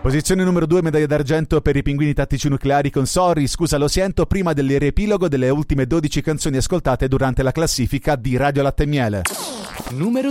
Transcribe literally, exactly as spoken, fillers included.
Posizione numero due, medaglia d'argento per i Pinguini Tattici Nucleari con Sorry, scusa lo sento, prima del riepilogo delle ultime dodici canzoni ascoltate durante la classifica di Radio Latte e Miele. Numero